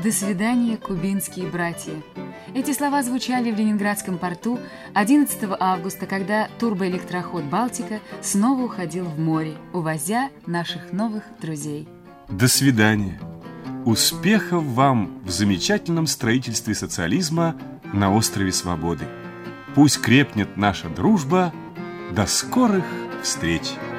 До свидания, кубинские братья. Эти слова звучали в Ленинградском порту 11 августа, когда турбоэлектроход «Балтика» снова уходил в море, увозя наших новых друзей. До свидания. Успехов вам в замечательном строительстве социализма на острове Свободы. Пусть крепнет наша дружба. До скорых встреч!